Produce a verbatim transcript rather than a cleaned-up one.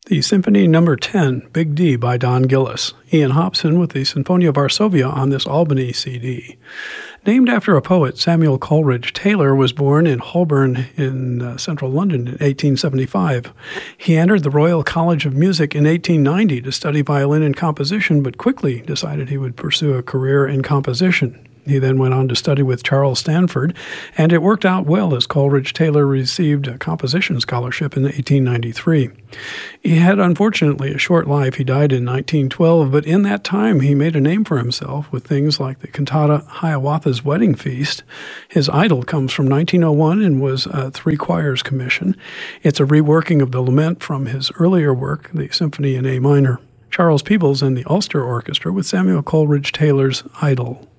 The Symphony Number ten, Big D by Don Gillis. Ian Hobson with the Sinfonia Varsovia on this Albany C D. Named after a poet, Samuel Coleridge Taylor was born in Holborn in uh, central London in eighteen seventy-five. He entered the Royal College of Music in eighteen ninety to study violin and composition, but quickly decided he would pursue a career in composition. He then went on to study with Charles Stanford, and it worked out well as Coleridge Taylor received a composition scholarship in eighteen ninety-three. He had, unfortunately, a short life. He died in nineteen twelve, but in that time he made a name for himself with things like the cantata Hiawatha's Wedding Feast. His Idol comes from nineteen oh one and was a three choirs commission. It's a reworking of the lament from his earlier work, the Symphony in A minor. Charles Peebles and the Ulster Orchestra with Samuel Coleridge Taylor's Idol.